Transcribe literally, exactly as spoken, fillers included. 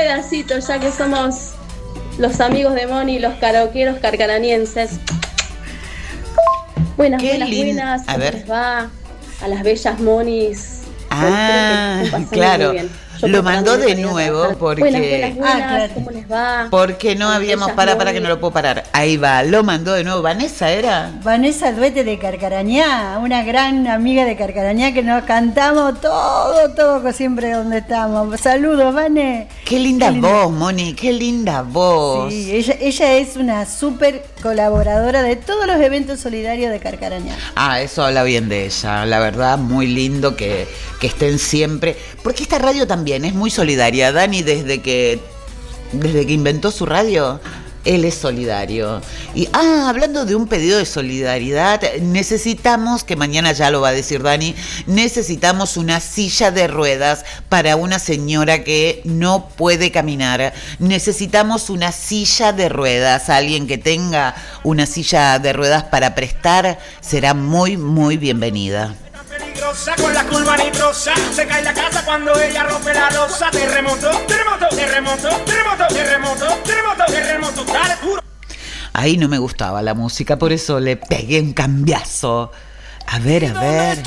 pedacito, ya que somos los amigos de Moni, los karaokeros carcaranienses. Buenas, Qué buenas, lin- buenas. A ¿Cómo ver. les va? A las bellas Monis. Ah, Espero que estén pasando claro. muy bien. Yo Lo mandó preparándome de para ir a nuevo trabajar. porque- Buenas, buenas, buenas. Ah, claro. ¿Cómo les va? Porque no A las habíamos... bellas Para, para que Monis. no lo puedo parar. Ahí va, lo mandó de nuevo. ¿Vanessa era? Vanessa Duete de Carcarañá, una gran amiga de Carcarañá que nos cantamos todo, todo siempre donde estamos. Saludos, Vane. Qué linda, Qué linda. voz, Moni, qué linda voz. Sí, ella, ella es una súper colaboradora de todos los eventos solidarios de Carcarañá. Ah, eso habla bien de ella, la verdad, muy lindo que, que estén siempre, porque esta radio también es muy solidaria. Dani, desde que desde que inventó su radio, él es solidario. Y, ah, hablando de un pedido de solidaridad, necesitamos, que mañana ya lo va a decir Dani, necesitamos una silla de ruedas para una señora que no puede caminar. Necesitamos una silla de ruedas. Alguien que tenga una silla de ruedas para prestar será muy, muy bienvenida. Peligrosa con la curva nitrosa, se cae la casa cuando ella rompe la losa. Terremoto, terremoto, terremoto, terremoto, terremoto, terremoto, terremoto, dale duro. Ahí no me gustaba la música, por eso le pegué un cambiazo. A ver, a ver.